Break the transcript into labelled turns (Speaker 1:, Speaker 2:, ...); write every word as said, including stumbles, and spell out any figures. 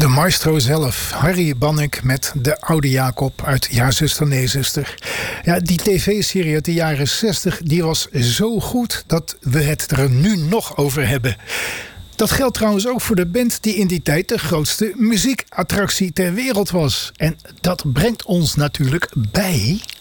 Speaker 1: De maestro zelf, Harry Bannink met De Oude Jacob uit Ja, zuster, nee, zuster. Ja, die tv-serie uit de jaren zestig, die was zo goed dat we het er nu nog over hebben. Dat geldt trouwens ook voor de band die in die tijd de grootste muziekattractie ter wereld was. En dat brengt ons natuurlijk bij